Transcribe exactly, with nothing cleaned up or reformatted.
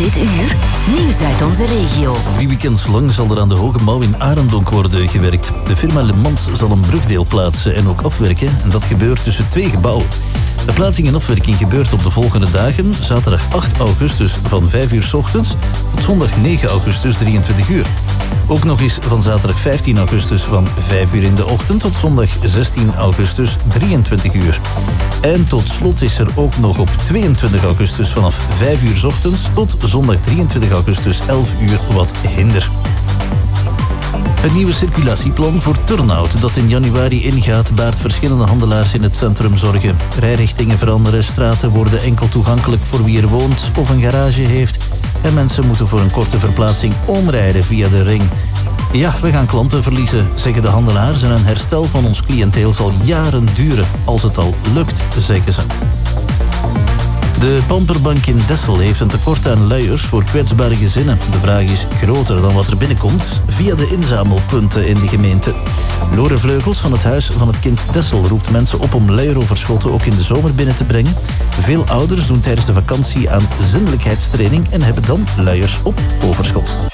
Dit uur, nieuws uit onze regio. Drie weekends lang zal er aan de Hoge Mouw in Arendonk worden gewerkt. De firma Le Mans zal een brugdeel plaatsen en ook afwerken. En dat gebeurt tussen twee gebouwen. De plaatsing en afwerking gebeurt op de volgende dagen. Zaterdag acht augustus van vijf uur 's ochtends tot zondag negen augustus drieëntwintig uur. Ook nog eens van zaterdag vijftien augustus van vijf uur in de ochtend tot zondag zestien augustus drieëntwintig uur. En tot slot is er ook nog op tweeëntwintig augustus vanaf vijf uur 's ochtends tot zondag drieëntwintig augustus elf uur wat hinder. Het nieuwe circulatieplan voor Turnhout dat in januari ingaat baart verschillende handelaars in het centrum zorgen. Rijrichtingen veranderen, straten worden enkel toegankelijk voor wie er woont of een garage heeft. En mensen moeten voor een korte verplaatsing omrijden via de ring. Ja, we gaan klanten verliezen, zeggen de handelaars, en een herstel van ons cliënteel zal jaren duren, als het al lukt, zeggen ze. De Pamperbank in Dessel heeft een tekort aan luiers voor kwetsbare gezinnen. De vraag is groter dan wat er binnenkomt via de inzamelpunten in de gemeente. Lore Vleugels van het Huis van het Kind Dessel roept mensen op om luieroverschotten ook in de zomer binnen te brengen. Veel ouders doen tijdens de vakantie aan zindelijkheidstraining en hebben dan luiers op overschot.